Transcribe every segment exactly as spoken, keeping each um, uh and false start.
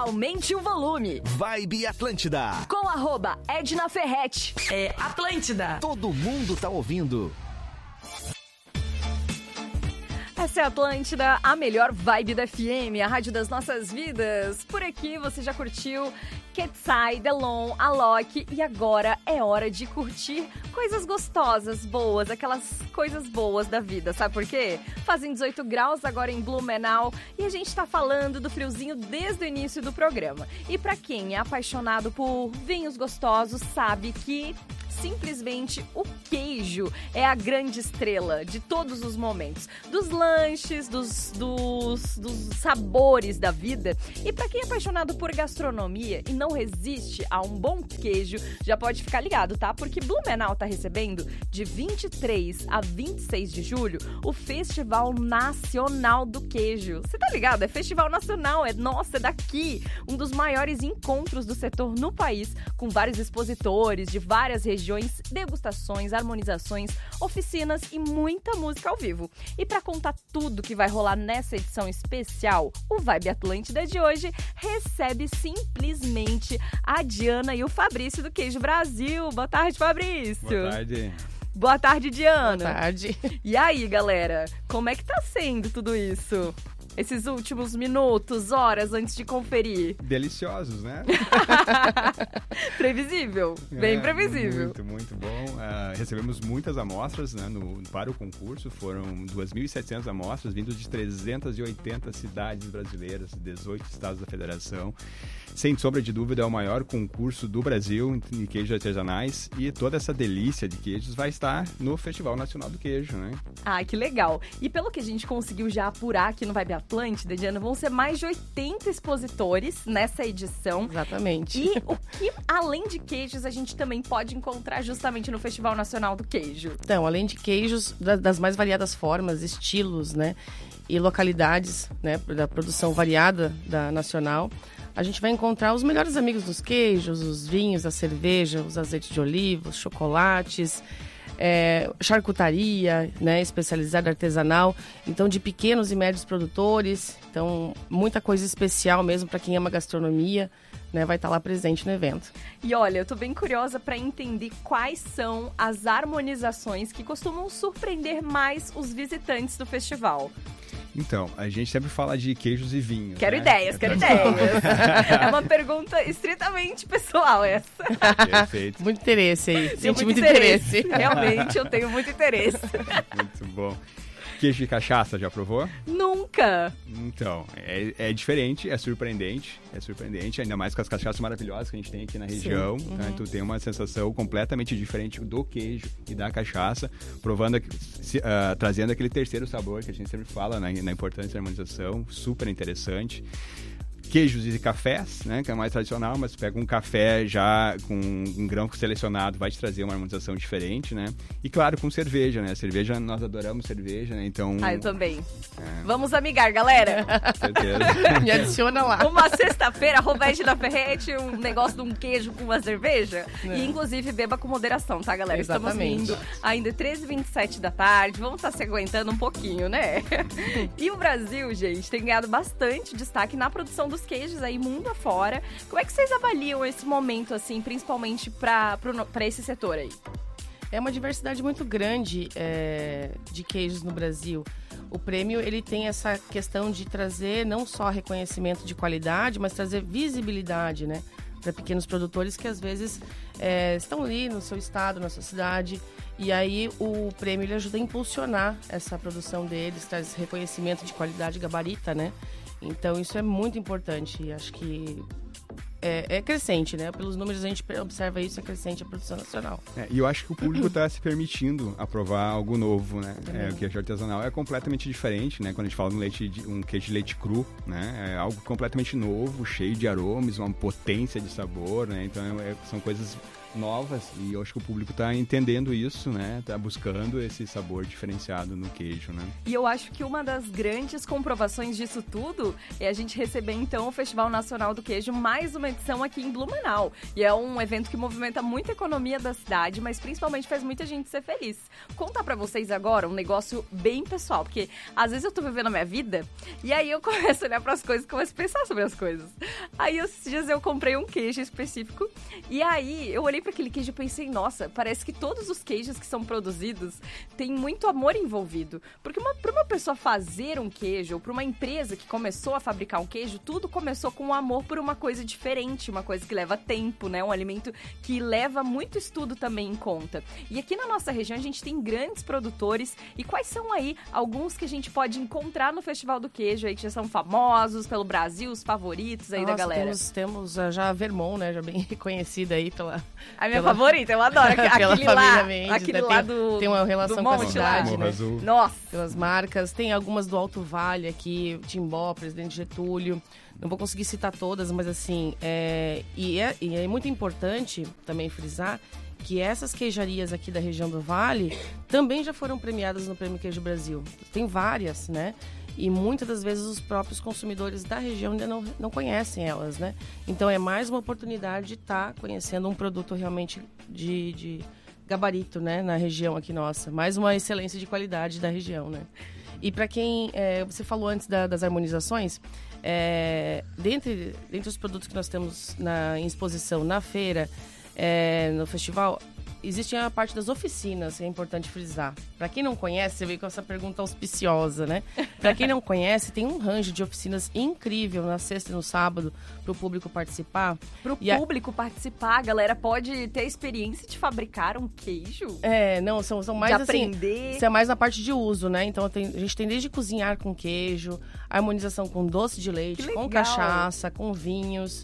Aumente o volume. Vibe Atlântida. Com arroba Edna Ferretti. É Atlântida. Todo mundo tá ouvindo. Essa é a Atlântida, a melhor vibe da F M, a rádio das nossas vidas. Por aqui você já curtiu Ketsai, Delon, Alok e agora é hora de curtir coisas gostosas, boas, aquelas coisas boas da vida, sabe por quê? Fazem dezoito graus agora em Blumenau e a gente tá falando do friozinho desde o início do programa. E pra quem é apaixonado por vinhos gostosos, sabe que simplesmente o queijo é a grande estrela de todos os momentos, dos lanches, dos, dos, dos sabores da vida. E para quem é apaixonado por gastronomia e não resiste a um bom queijo, já pode ficar ligado, tá? Porque Blumenau tá recebendo de vinte e três a vinte e seis de julho o Festival Nacional do Queijo. Você tá ligado? É Festival Nacional, é nossa, é daqui. Um dos maiores encontros do setor no país, com vários expositores de várias regiões, degustações, harmonizações, oficinas e muita música ao vivo. E para contar tudo que vai rolar nessa edição especial, o Vibe Atlântida de hoje recebe simplesmente a Diana e o Fabrício do Queijo Brasil. Boa tarde, Fabrício. Boa tarde. Boa tarde, Diana. Boa tarde. E aí, galera, como é que tá sendo tudo isso? Esses últimos minutos, horas antes de conferir. Deliciosos, né? Previsível, bem é, previsível. Muito, muito bom. Uh, recebemos muitas amostras, né, no, para o concurso. Foram duas mil e setecentas amostras, vindo de trezentas e oitenta cidades brasileiras, dezoito estados da federação. Sem sombra de dúvida, é o maior concurso do Brasil em queijos artesanais. E toda essa delícia de queijos vai estar no Festival Nacional do Queijo, né? Ah, que legal. E pelo que a gente conseguiu já apurar aqui no Vibe Atlântida, Diana, vão ser mais de oitenta expositores nessa edição. Exatamente. E o que, além de queijos, a gente também pode encontrar justamente no Festival Nacional do Queijo? Então, além de queijos, das mais variadas formas, estilos, né, e localidades, né, da produção variada da nacional, a gente vai encontrar os melhores amigos dos queijos, os vinhos, a cerveja, os azeites de oliva, os chocolates, É, charcutaria, né, especializada, artesanal, então de pequenos e médios produtores, então muita coisa especial mesmo para quem ama gastronomia, né, vai estar lá presente no evento. E olha, eu tô bem curiosa para entender quais são as harmonizações que costumam surpreender mais os visitantes do festival. Então, a gente sempre fala de queijos e vinhos. Quero né? ideias, é quero ideias. É uma pergunta estritamente pessoal essa. Perfeito. Muito interesse aí, Tenho senti muito interesse. interesse. Realmente, eu tenho muito interesse. Muito bom. Queijo de cachaça, já provou? Nunca! Então, é, é diferente, é surpreendente, é surpreendente, ainda mais com as cachaças maravilhosas que a gente tem aqui na região, Uhum. tá? Tu tem uma sensação completamente diferente do queijo e da cachaça, provando, se, uh, trazendo aquele terceiro sabor que a gente sempre fala, né, na importância da harmonização, super interessante. Queijos e cafés, né, que é mais tradicional, mas pega um café já com um grão selecionado, vai te trazer uma harmonização diferente, né? E claro, com cerveja, né? Cerveja, nós adoramos cerveja, né? Então... Ah, eu também. É... Vamos amigar, galera! Com certeza. Me adiciona lá. Uma sexta-feira, Rovete da Ferrete, um negócio de um queijo com uma cerveja. É. E, inclusive, beba com moderação, tá, galera? Exatamente. Estamos indo ainda treze e vinte e sete da tarde. Vamos estar se aguentando um pouquinho, né? E o Brasil, gente, tem ganhado bastante destaque na produção dos queijos aí mundo afora. Como é que vocês avaliam esse momento, assim, principalmente para esse setor aí? É uma diversidade muito grande é, de queijos no Brasil. O prêmio, ele tem essa questão de trazer não só reconhecimento de qualidade, mas trazer visibilidade, né, para pequenos produtores que às vezes é, estão ali no seu estado, na sua cidade. E aí o prêmio ele ajuda a impulsionar essa produção deles, traz reconhecimento de qualidade gabarita, né? Então isso é muito importante e acho que é, é crescente, né? Pelos números a gente observa isso, é crescente a produção nacional. É, e eu acho que o público está se permitindo aprovar algo novo, né? É, o queijo artesanal é completamente diferente, né? Quando a gente fala de um, leite de, um queijo de leite cru, né? É algo completamente novo, cheio de aromas, uma potência de sabor, né? Então é, são coisas novas e eu acho que o público está entendendo isso, né? Tá buscando esse sabor diferenciado no queijo, né? E eu acho que uma das grandes comprovações disso tudo é a gente receber, então, o Festival Nacional do Queijo, mais uma edição aqui em Blumenau. E é um evento que movimenta muita economia da cidade, mas principalmente faz muita gente ser feliz. Vou contar pra vocês agora um negócio bem pessoal, porque às vezes eu tô vivendo a minha vida e aí eu começo a olhar pras coisas e começo a pensar sobre as coisas. Aí esses dias eu comprei um queijo específico e aí eu olhei para aquele queijo e pensei, nossa, parece que todos os queijos que são produzidos têm muito amor envolvido. Porque para uma pessoa fazer um queijo, ou para uma empresa que começou a fabricar um queijo, tudo começou com um amor por uma coisa diferente, uma coisa que leva tempo, né? Um alimento que leva muito estudo também em conta. E aqui na nossa região a gente tem grandes produtores. E quais são aí alguns que a gente pode encontrar no Festival do Queijo aí, que já são famosos pelo Brasil, os favoritos aí Nossa, da galera? Temos, temos já a Vermont, né? Já bem reconhecida aí pela... A minha pela, favorita, eu adoro. Aquele lá, Mendes, aquele né? lá tem, do tem uma relação do com a monte cidade, lá. né? Azul. Nossa! Pelas marcas. Tem algumas do Alto Vale aqui, Timbó, Presidente Getúlio. Não vou conseguir citar todas, mas assim... É, e, é, e é muito importante também frisar que essas queijarias aqui da região do Vale também já foram premiadas no Prêmio Queijo Brasil. Tem várias, né? E muitas das vezes os próprios consumidores da região ainda não, não conhecem elas, né? Então é mais uma oportunidade de estar tá conhecendo um produto realmente de, de gabarito, né? Na região aqui nossa. Mais uma excelência de qualidade da região, né? E para quem... É, você falou antes da, das harmonizações, é, dentre, dentre os produtos que nós temos na, em exposição na feira, é, no festival... Existe a parte das oficinas, que é importante frisar. Para quem não conhece, você veio com essa pergunta auspiciosa, né? Para quem não conhece, tem um range de oficinas incrível na sexta e no sábado para o público participar. Para o e público a... participar, a galera pode ter a experiência de fabricar um queijo? É, não, são, são mais de assim... aprender. Isso é mais na parte de uso, né? Então tem, a gente tem desde cozinhar com queijo, harmonização com doce de leite, com cachaça, com vinhos...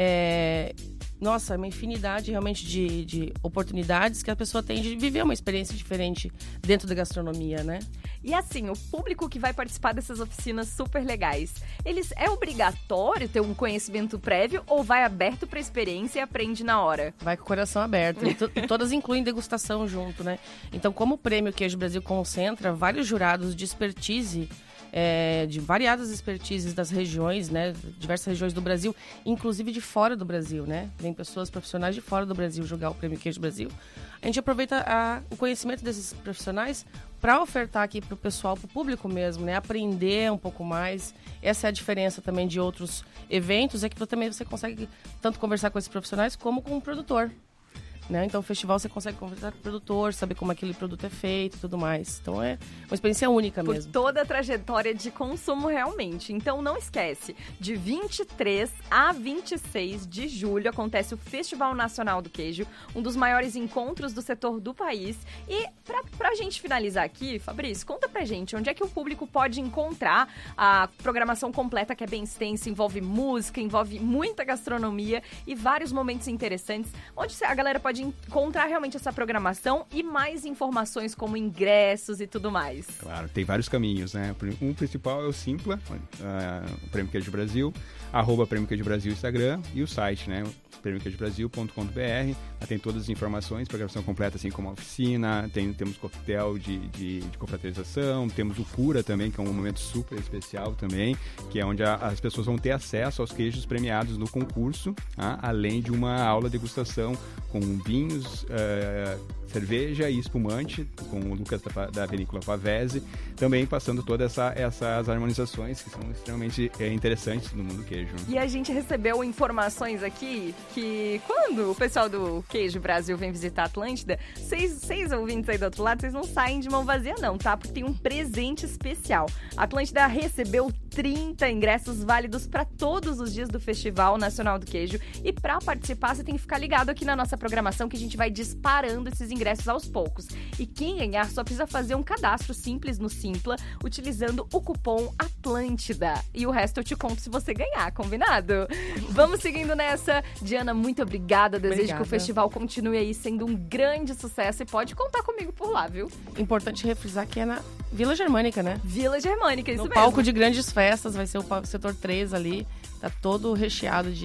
É... Nossa, é uma infinidade realmente de, de oportunidades que a pessoa tem de viver uma experiência diferente dentro da gastronomia, né? E assim, o público que vai participar dessas oficinas super legais, eles é obrigatório ter um conhecimento prévio ou vai aberto para experiência e aprende na hora? Vai com o coração aberto. E to- todas incluem degustação junto, né? Então, como o Prêmio Queijo Brasil concentra vários jurados de expertise, É, de variadas expertises das regiões, né, diversas regiões do Brasil, inclusive de fora do Brasil, né? Vem pessoas profissionais de fora do Brasil julgar o Prêmio Queijo Brasil. A gente aproveita a, o conhecimento desses profissionais para ofertar aqui para o pessoal, para o público mesmo, né? Aprender um pouco mais. Essa é a diferença também de outros eventos, é que também você consegue tanto conversar com esses profissionais como com o produtor. Né? Então, o festival você consegue conversar com o produtor, saber como aquele produto é feito e tudo mais. Então, é uma experiência única Por mesmo. Por toda a trajetória de consumo, realmente. Então, não esquece, de vinte e três a vinte e seis de julho acontece o Festival Nacional do Queijo, um dos maiores encontros do setor do país. E, pra, pra gente finalizar aqui, Fabrício, conta pra gente onde é que o público pode encontrar a programação completa, que é bem extensa, envolve música, envolve muita gastronomia e vários momentos interessantes, onde a galera pode encontrar realmente essa programação e mais informações como ingressos e tudo mais. Claro, tem vários caminhos, né? Um principal é o Simpla, uh, o Prêmio Queijo Brasil, arroba Prêmio Queijo Brasil Instagram e o site, né? prêmio queijo brasil ponto com ponto b r. Tem todas as informações, programação completa, assim como a oficina, tem, temos coquetel de, de, de confraternização, temos o Cura também, que é um momento super especial também, que é onde a, as pessoas vão ter acesso aos queijos premiados no concurso, tá? Além de uma aula de degustação com vinhos, uh, cerveja e espumante, com o Lucas da, da Vinícola Pavese, também passando todas essa, essas harmonizações que são extremamente é, interessantes no mundo do queijo. E a gente recebeu informações aqui que quando o pessoal do Queijo Brasil vem visitar a Atlântida, vocês, vocês ouvintes aí do outro lado, vocês não saem de mão vazia não, tá? Porque tem um presente especial. A Atlântida recebeu trinta ingressos válidos para todos os dias do Festival Nacional do Queijo. E para participar, você tem que ficar ligado aqui na nossa programação, que a gente vai disparando esses ingressos aos poucos. E quem ganhar só precisa fazer um cadastro simples no Simpla, utilizando o cupom Atlântida. E o resto eu te conto se você ganhar, combinado? Vamos seguindo nessa. Diana, muito obrigada. Desejo Obrigada. que o festival continue aí sendo um grande sucesso e pode contar comigo por lá, viu? Importante refrisar que é na Vila Germânica, né? Vila Germânica, isso no mesmo. palco de grandes festas, vai ser o palco setor três ali, tá todo recheado de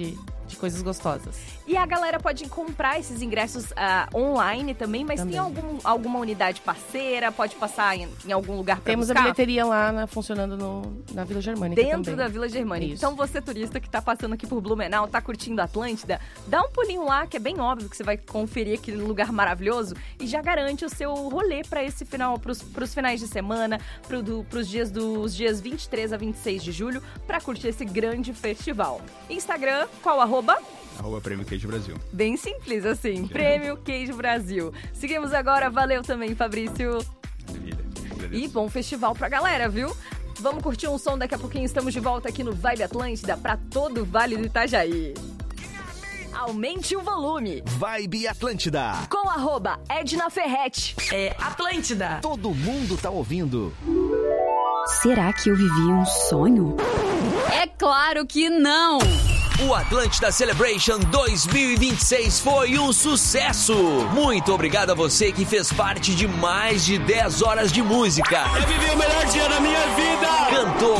de coisas gostosas. E a galera pode comprar esses ingressos uh, online também, mas Também. tem algum, alguma unidade parceira? Pode passar em, em algum lugar para Temos buscar? a bilheteria lá na, funcionando no, na Vila Germânica Dentro também. da Vila Germânica. Isso. Então você, turista que tá passando aqui por Blumenau, tá curtindo a Atlântida, dá um pulinho lá, que é bem óbvio que você vai conferir aquele lugar maravilhoso e já garante o seu rolê para esse final, pros, pros finais de semana, pro, do, pros dias dos dias vinte e três a vinte e seis de julho, para curtir esse grande festival. Instagram, qual arroba? Arroba Prêmio Queijo Brasil. Bem simples assim, Prêmio Queijo Brasil. Seguimos agora, valeu também, Fabrício. Maravilha. E bom festival pra galera, viu? Vamos curtir um som, daqui a pouquinho estamos de volta aqui no Vibe Atlântida pra todo o Vale do Itajaí. Aumente o volume. Vibe Atlântida. Com arroba Edna Ferretti. É Atlântida. Todo mundo tá ouvindo. Será que eu vivi um sonho? É claro que não! O Atlântida Celebration dois mil e vinte e seis foi um sucesso! Muito obrigado a você que fez parte de mais de dez horas de música. Eu vivi o melhor dia da minha vida! Cantou.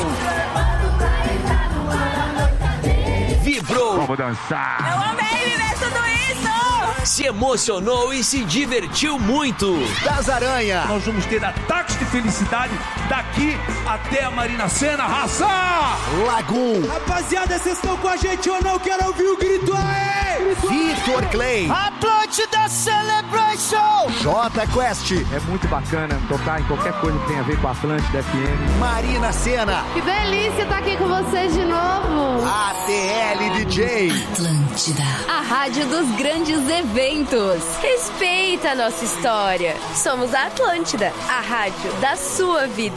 Vibrou. Vamos dançar! Eu amei viver tudo isso! Se emocionou e se divertiu muito. Das Aranha. Nós vamos ter ataques de felicidade daqui até a Marina Sena. Raça! Lagum. Rapaziada, vocês estão com a gente ou não? Quero ouvir o grito aí! Vitor Clay. Atlântida Celebration! J Quest. É muito bacana tocar em qualquer coisa que tenha a ver com a Atlântida F M. Marina Sena. Que delícia estar aqui com vocês de novo. A T L D J. Atlântida, a rádio dos grandes eventos. Respeita a nossa história. Somos a Atlântida, a rádio da sua vida.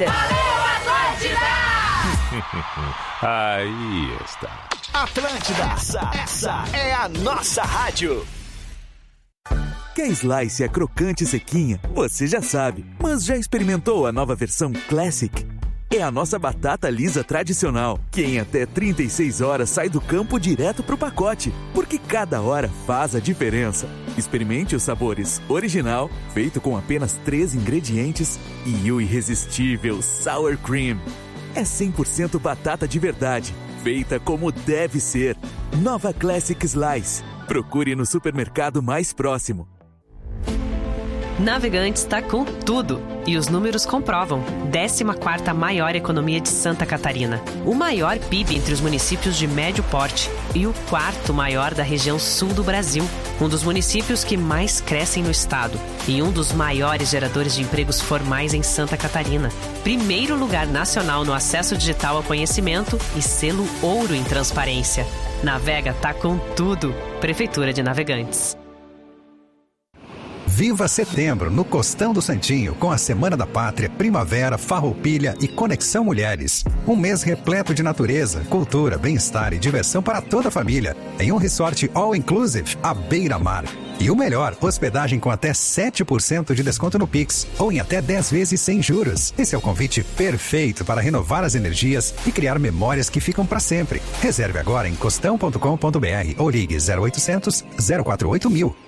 Valeu, Atlântida! Aí está. Atlântida. Essa, essa é a nossa rádio. Quer slice é crocante e sequinha? Você já sabe, mas já experimentou a nova versão Classic? É a nossa batata lisa tradicional, que em até trinta e seis horas sai do campo direto pro pacote, porque cada hora faz a diferença. Experimente os sabores original, feito com apenas três ingredientes, e o irresistível Sour Cream. É cem por cento batata de verdade, feita como deve ser. Nova Classic Slice. Procure no supermercado mais próximo. Navegantes está com tudo. E os números comprovam. décima quarta maior economia de Santa Catarina. O maior P I B entre os municípios de médio porte. E o quarto maior da região sul do Brasil. Um dos municípios que mais crescem no estado. E um dos maiores geradores de empregos formais em Santa Catarina. Primeiro lugar nacional no acesso digital ao conhecimento e selo ouro em transparência. Navega tá com tudo. Prefeitura de Navegantes. Viva setembro no Costão do Santinho com a Semana da Pátria, Primavera, Farroupilha e Conexão Mulheres. Um mês repleto de natureza, cultura, bem-estar e diversão para toda a família em um resort all-inclusive à beira-mar. E o melhor, hospedagem com até sete por cento de desconto no Pix ou em até dez vezes sem juros. Esse é o convite perfeito para renovar as energias e criar memórias que ficam para sempre. Reserve agora em costão ponto com ponto br ou ligue zero oitocentos, zero quatro oito mil.